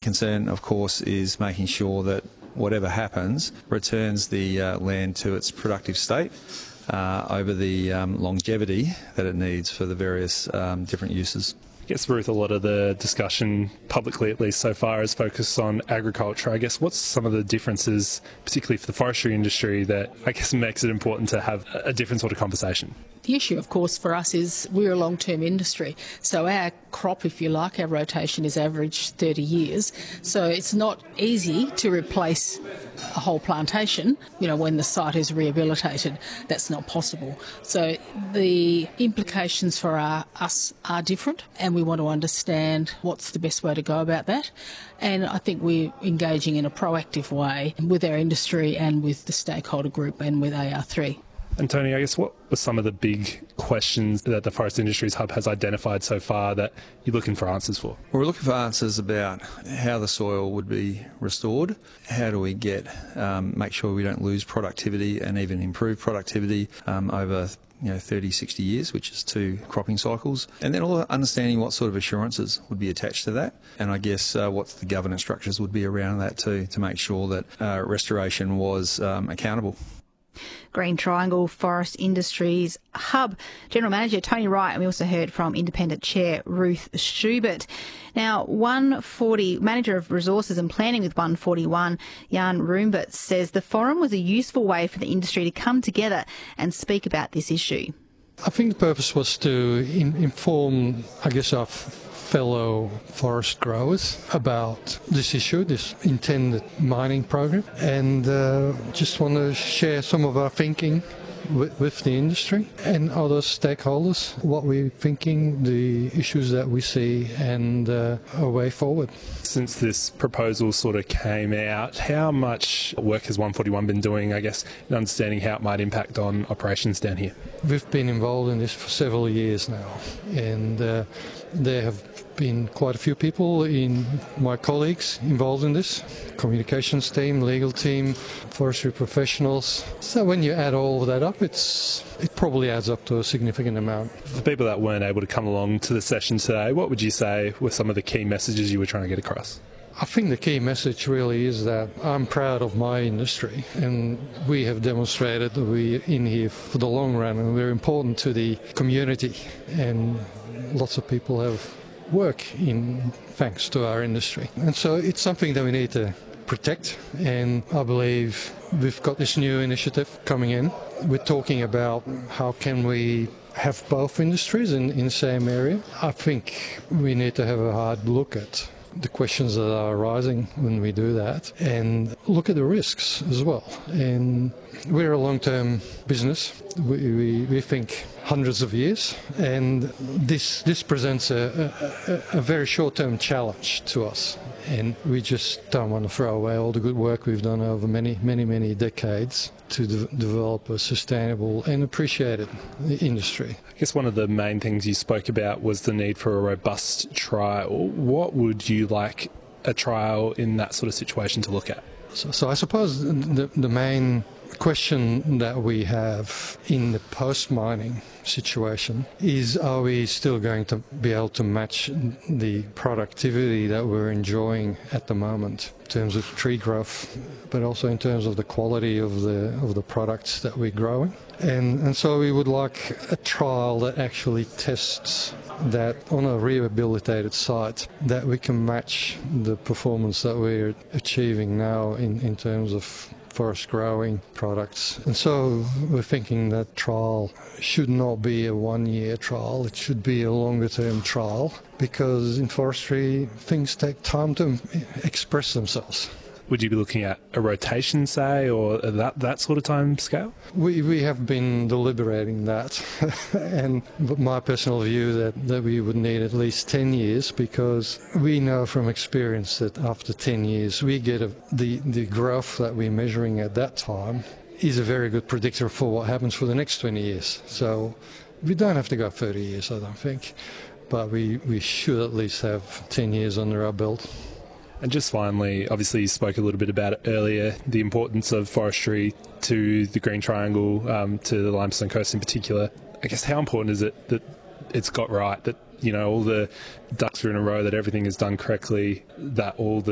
concern, of course, is making sure that whatever happens returns the land to its productive state over the longevity that it needs for the various different uses. I guess, Ruth, a lot of the discussion, publicly at least so far, is focused on agriculture. I guess what's some of the differences, particularly for the forestry industry, that I guess makes it important to have a different sort of conversation? The issue, of course, for us is we're a long-term industry. So our crop, if you like, our rotation is average 30 years. So it's not easy to replace a whole plantation, when the site is rehabilitated. That's not possible. So the implications for us are different, and we want to understand what's the best way to go about that. And I think we're engaging in a proactive way with our industry and with the stakeholder group and with AR3. And Tony, I guess what were some of the big questions that the Forest Industries Hub has identified so far that you're looking for answers for? We're looking for answers about how the soil would be restored, how do we make sure we don't lose productivity and even improve productivity over 30, 60 years, which is 2 cropping cycles, and then all understanding what sort of assurances would be attached to that, and I guess what the governance structures would be around that too, to make sure that restoration was accountable. Green Triangle Forest Industries Hub General Manager Tony Wright, and we also heard from Independent Chair Ruth Schubert. Now, 140 Manager of Resources and Planning with 141, Jan Roombert, says the forum was a useful way for the industry to come together and speak about this issue. I think the purpose was to inform, our fellow forest growers about this issue, this intended mining program, and just want to share some of our thinking with the industry and other stakeholders, what we're thinking, the issues that we see, and a way forward. Since this proposal sort of came out, how much work has 141 been doing, I guess, in understanding how it might impact on operations down here? We've been involved in this for several years now, and there have been quite a few people, my colleagues, involved in this. Communications team, legal team, forestry professionals. So when you add all of that up, it probably adds up to a significant amount. For people that weren't able to come along to the session today, what would you say were some of the key messages you were trying to get across? I think the key message really is that I'm proud of my industry, and we have demonstrated that we're in here for the long run, and we're important to the community, and lots of people have work thanks to our industry. And so it's something that we need to protect, and I believe we've got this new initiative coming in. We're talking about how can we have both industries in the same area. I think we need to have a hard look at the questions that are arising when we do that, and look at the risks as well. And we're a long-term business. We think hundreds of years, and this presents a very short-term challenge to us. And we just don't want to throw away all the good work we've done over many decades to develop a sustainable and appreciated industry. I guess one of the main things you spoke about was the need for a robust trial. What would you like a trial in that sort of situation to look at? So I suppose the main question that we have in the post-mining situation is, are we still going to be able to match the productivity that we're enjoying at the moment in terms of tree growth, but also in terms of the quality of the products that we're growing? And so we would like a trial that actually tests that on a rehabilitated site, that we can match the performance that we're achieving now in terms of forest growing products. And so we're thinking that trial should not be a one-year trial, it should be a longer-term trial, because in forestry things take time to express themselves. Would you be looking at a rotation, say, or that sort of time scale? We have been deliberating that, and my personal view that we would need at least 10 years, because we know from experience that after 10 years we get the growth that we're measuring at that time is a very good predictor for what happens for the next 20 years. So we don't have to go 30 years, I don't think, but we should at least have 10 years under our belt. And just finally, obviously you spoke a little bit about it earlier, the importance of forestry to the Green Triangle, to the Limestone Coast in particular. I guess how important is it that it's got right, that all the ducks are in a row, that everything is done correctly, that all the